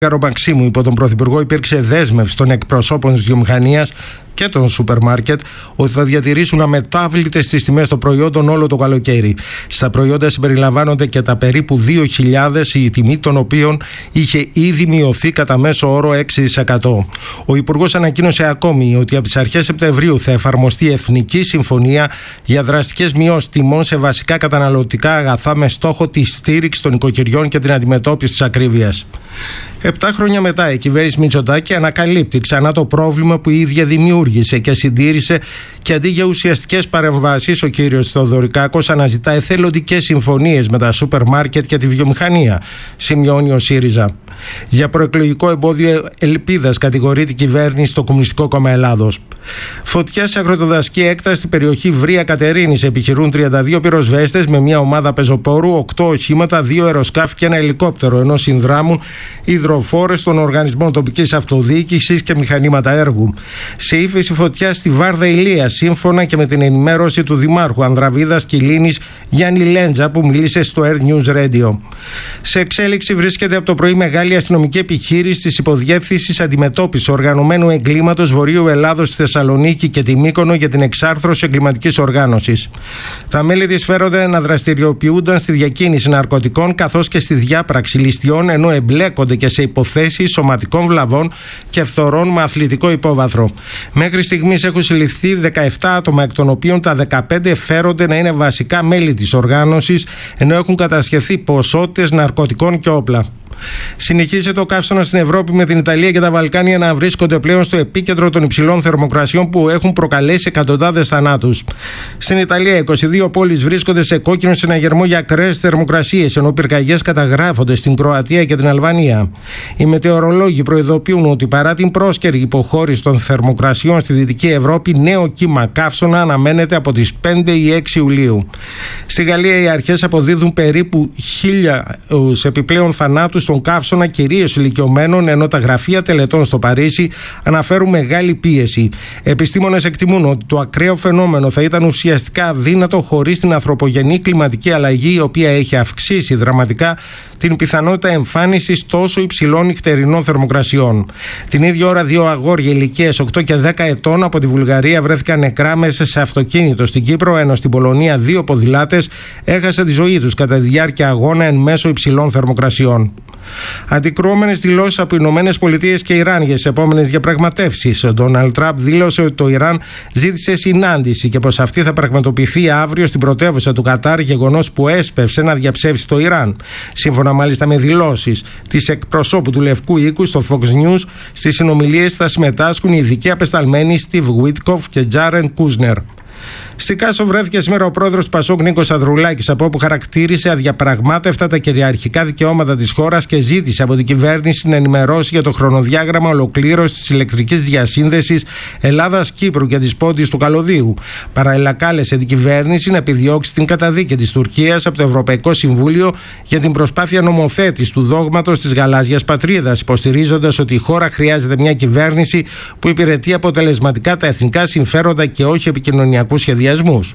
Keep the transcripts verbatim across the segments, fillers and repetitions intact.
Μαξίμου υπό τον Πρωθυπουργό υπήρξε δέσμευση των εκπροσώπων της βιομηχανίας και των σούπερ μάρκετ ότι θα διατηρήσουν αμετάβλητες τις τιμές των προϊόντων όλο το καλοκαίρι. Στα προϊόντα συμπεριλαμβάνονται και τα περίπου δύο χιλιάδες, η τιμή των οποίων είχε ήδη μειωθεί κατά μέσο όρο έξι τοις εκατό. Ο Υπουργός ανακοίνωσε ακόμη ότι από τις αρχές Σεπτεμβρίου θα εφαρμοστεί εθνική συμφωνία για δραστικές μειώσεις τιμών σε βασικά καταναλωτικά αγαθά με στόχο τη στήριξη των οικοκυριών και την αντιμετώπιση της ακρίβειας. Επτά χρόνια μετά, η κυβέρνηση Μητσοτάκη ανακαλύπτει ξανά το πρόβλημα που η ίδια δημιούργησε και συντήρησε, και αντί για ουσιαστικές παρεμβάσεις, ο κύριος Θεοδωρικάκος αναζητά εθελοντικές συμφωνίες με τα σούπερ μάρκετ και τη βιομηχανία, σημειώνει ο ΣΥΡΙΖΑ. Για προεκλογικό εμπόδιο ελπίδας κατηγορεί η κυβέρνηση το Κομμουνιστικό Κόμμα Ελλάδος. Φωτιά σε αγροτοδασική έκταση στην περιοχή Βρία Κατερίνης επιχειρούν τριάντα δύο πυροσβέστες με μια ομάδα πεζοπόρου, οκτώ οχήματα, δύο αεροσκάφη και ένα ελικόπτερο, ενώ συνδράμουν υδροφόρες των οργανισμών τοπικής αυτοδιοίκησης και μηχανήματα έργου. Σε ύφεση φωτιά στη Βάρδα Ηλίας, σύμφωνα και με την ενημέρωση του Δημάρχου Ανδραβίδας Κιλίνης Γιάννη Λέντζα, που μίλησε στο Air News Radio. Σε εξέλιξη βρίσκεται από το πρωί μεγάλη αστυνομική επιχείρηση της Υποδιεύθυνσης Αντιμετώπισης Οργανωμένου Εγκλήματος Βορείου Ελλάδος στη Θεσσαλονίκη και τη Μύκονο για την εξάρθρωση εγκληματικής οργάνωσης. Τα μέλη της φέρονται να δραστηριοποιούνταν στη διακίνηση ναρκωτικών καθώς και στη διάπραξη ληστιών, ενώ εμπλέκονται και σε υποθέσεις σωματικών βλαβών και φθορών με αθλητικό υπόβαθρο. Μέχρι στιγμής έχουν συλληφθεί δεκαεπτά άτομα, εκ των οποίων τα δεκαπέντε φέρονται να είναι βασικά μέλη της οργάνωσης, ενώ έχουν κατασχεθεί ποσότητες ναρκωτικών και όπλα. Συνεχίζει το καύσωνα στην Ευρώπη, με την Ιταλία και τα Βαλκάνια να βρίσκονται πλέον στο επίκεντρο των υψηλών θερμοκρασιών που έχουν προκαλέσει εκατοντάδες θανάτους. Στην Ιταλία, είκοσι δύο πόλεις βρίσκονται σε κόκκινο συναγερμό για ακραίες θερμοκρασίες, ενώ πυρκαγιές καταγράφονται στην Κροατία και την Αλβανία. Οι μετεωρολόγοι προειδοποιούν ότι παρά την πρόσκαιρη υποχώρηση των θερμοκρασιών στη Δυτική Ευρώπη, νέο κύμα καύσωνα αναμένεται από τις πέντε ή έξι Ιουλίου. Στη Γαλλία, οι αρχές αποδίδουν περίπου χίλια επιπλέον θανάτους στον καύσωνα, κυρίως ηλικιωμένων, ενώ τα γραφεία τελετών στο Παρίσι αναφέρουν μεγάλη πίεση. Επιστήμονες εκτιμούν ότι το ακραίο φαινόμενο θα ήταν ουσιαστικά αδύνατο χωρίς την ανθρωπογενή κλιματική αλλαγή, η οποία έχει αυξήσει δραματικά την πιθανότητα εμφάνισης τόσο υψηλών νυχτερινών θερμοκρασιών. Την ίδια ώρα, δύο αγόρια ηλικίας οκτώ και δέκα ετών από τη Βουλγαρία βρέθηκαν νεκρά μέσα σε αυτοκίνητο στην Κύπρο, ενώ στην Πολωνία δύο ποδηλάτες έχασαν τη ζωή τους κατά τη διάρκεια αγώνα εν μέσω υψηλών θερμοκρασιών. Αντικρουόμενες δηλώσεις από Ηνωμένες Πολιτείες και Ιράν για τις επόμενες διαπραγματεύσεις. Ο Ντόναλντ Τραμπ δήλωσε ότι το Ιράν ζήτησε συνάντηση και πως αυτή θα πραγματοποιηθεί αύριο στην πρωτεύουσα του Κατάρ, γεγονός που έσπευσε να διαψεύσει το Ιράν. Σύμφωνα μάλιστα με δηλώσεις της εκπροσώπου του Λευκού Οίκου στο Fox News, στις συνομιλίες θα συμμετάσχουν οι ειδικοί απεσταλμένοι Στιβ Γουίτκοφ και Τζάρεν Κούσνερ. Στη Κάσο βρέθηκε σήμερα ο πρόεδρος του Πασόκ Νίκος Ανδρουλάκης, από όπου χαρακτήρισε αδιαπραγμάτευτα τα κυριαρχικά δικαιώματα της χώρας και ζήτησε από την κυβέρνηση να ενημερώσει για το χρονοδιάγραμμα ολοκλήρωσης της ηλεκτρικής διασύνδεσης Ελλάδας-Κύπρου και της Πόντης του Καλωδίου. Παράλληλα, κάλεσε την κυβέρνηση να επιδιώξει την καταδίκη της Τουρκίας από το Ευρωπαϊκό Συμβούλιο για την προσπάθεια νομοθέτησης του δόγματος της γαλάζιας πατρίδας, υποστηρίζοντας ότι η χώρα χρειάζεται μια κυβέρνηση που υπηρετεί αποτελεσματικά τα εθνικά συμφέροντα και όχι επικοινωνιακούς σχεδιασμούς.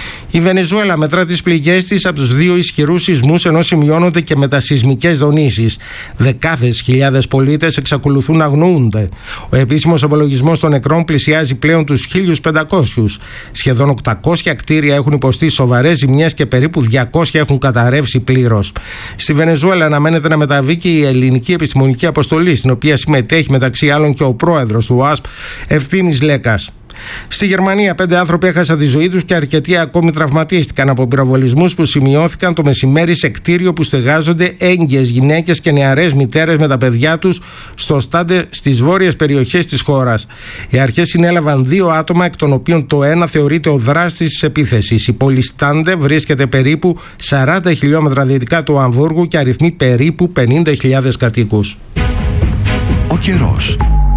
Η Βενεζουέλα μετρά τις πληγές της από τους δύο ισχυρούς σεισμούς, ενώ σημειώνονται και μετασεισμικές δονήσεις. Δεκάδες χιλιάδες πολίτες εξακολουθούν να αγνοούνται. Ο επίσημος απολογισμός των νεκρών πλησιάζει πλέον τους χίλιους πεντακόσιους. Σχεδόν οκτακόσια κτίρια έχουν υποστεί σοβαρές ζημιές και περίπου διακόσια έχουν καταρρεύσει πλήρως. Στη Βενεζουέλα αναμένεται να μεταβεί και η ελληνική επιστημονική αποστολή, στην οποία συμμετέχει μεταξύ άλλων και ο πρόεδρος του ΟΑΣΠ, Ευθύμης Λέκας. Στη Γερμανία, πέντε άνθρωποι έχασαν τη ζωή τους και αρκετοί ακόμη τραυματίστηκαν από πυροβολισμούς που σημειώθηκαν το μεσημέρι σε κτίριο που στεγάζονται έγκυες γυναίκες και νεαρές μητέρες με τα παιδιά τους στο Στάντε, στις βόρειες περιοχές της χώρας. Οι αρχές συνέλαβαν δύο άτομα, εκ των οποίων το ένα θεωρείται ο δράστης της επίθεσης. Η πόλη Στάντε βρίσκεται περίπου σαράντα χιλιόμετρα δυτικά του Αμβούργου και αριθμεί περίπου πενήντα χιλιάδες κατοίκους. Ο καιρός.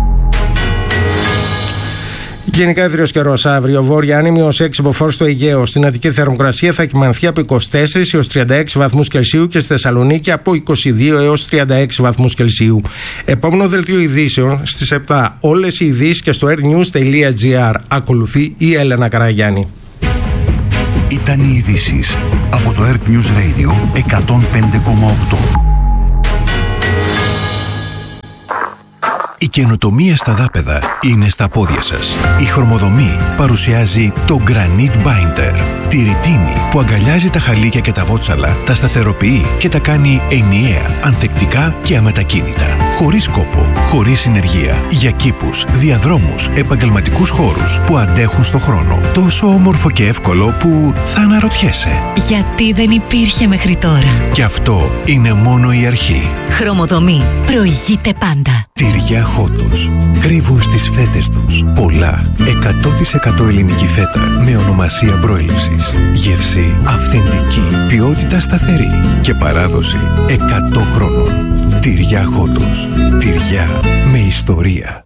Γενικά ιδρύος καιρός αύριο. Βόρεια άνεμη ως έξι μποφόρ στο Αιγαίο. Στην Αττική θερμοκρασία θα κυμανθεί από είκοσι τέσσερις έως τριάντα έξι βαθμούς Κελσίου και στη Θεσσαλονίκη από είκοσι δύο έως τριάντα έξι βαθμούς Κελσίου. Επόμενο δελτίο ειδήσεων στις επτά. Όλες οι ειδήσεις και στο airnews τελεία gr. Ακολουθεί η Έλενα Καραγιάννη. Ήταν οι ειδήσεις από το Earth News Radio εκατόν πέντε κόμμα οκτώ. Η καινοτομία στα δάπεδα είναι στα πόδια σας. Η Χρωμοδομή παρουσιάζει το Granite Binder. Τη ρητίνη που αγκαλιάζει τα χαλίκια και τα βότσαλα, τα σταθεροποιεί και τα κάνει ενιαία, ανθεκτικά και αμετακίνητα. Χωρίς κόπο, χωρίς συνεργεία. Για κήπους, διαδρόμους, επαγγελματικούς χώρους που αντέχουν στο χρόνο. Τόσο όμορφο και εύκολο που θα αναρωτιέσαι. Γιατί δεν υπήρχε μέχρι τώρα. Και αυτό είναι μόνο η αρχή. Χρωμοδομή. Προηγείται πάντα. Τυριά Χότος. Κρύβουν στις φέτες τους πολλά. εκατό τοις εκατό ελληνική φέτα με ονομασία προέλευσης. Γεύση αυθεντική. Ποιότητα σταθερή. Και παράδοση εκατό χρόνων. Τυριά Χότος. Τυριά με ιστορία.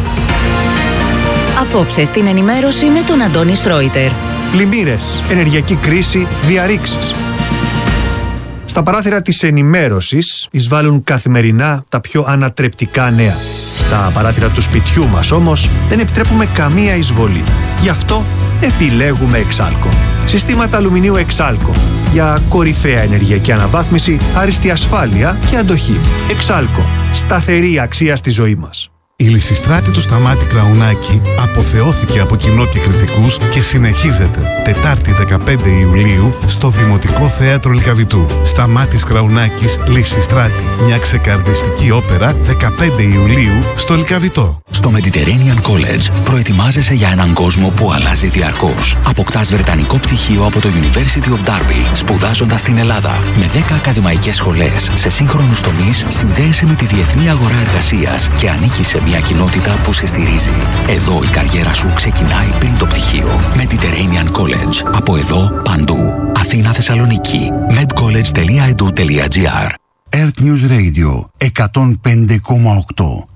Απόψε στην ενημέρωση με τον Αντώνη Σρόιτερ. Πλημμύρες, ενεργειακή κρίση, διαρρήξεις. Στα παράθυρα της ενημέρωσης εισβάλλουν καθημερινά τα πιο ανατρεπτικά νέα. Στα παράθυρα του σπιτιού μας όμως δεν επιτρέπουμε καμία εισβολή. Γι' αυτό επιλέγουμε Εξάλκο. Συστήματα αλουμινίου Εξάλκο για κορυφαία ενεργειακή αναβάθμιση, άριστη ασφάλεια και αντοχή. Εξάλκο. Σταθερή αξία στη ζωή μας. Η Λυσιστράτη του Σταμάτη Κραουνάκη αποθεώθηκε από κοινό και κριτικούς και συνεχίζεται Τετάρτη δεκαπέντε Ιουλίου στο Δημοτικό Θέατρο Λυκαβητού. Σταμάτης Κραουνάκης, Λυσιστράτη. Μια ξεκαρδιστική όπερα δεκαπέντε Ιουλίου στο Λυκαβητό. Στο Mediterranean College προετοιμάζεσαι για έναν κόσμο που αλλάζει διαρκώς. Αποκτάς βρετανικό πτυχίο από το University of Derby, σπουδάζοντας στην Ελλάδα. Με δέκα ακαδημαϊκές σχολές σε σύγχρονους τομείς, συνδέεσαι με τη διεθνή αγορά εργασίας και ανήκεις σε μια κοινότητα που σε στηρίζει. Εδώ η καριέρα σου ξεκινάει πριν το πτυχίο. Mediterranean College. Από εδώ παντού. Αθήνα, Θεσσαλονίκη. medcollege τελεία e d u τελεία g r. Earth News Radio εκατόν πέντε κόμμα οκτώ.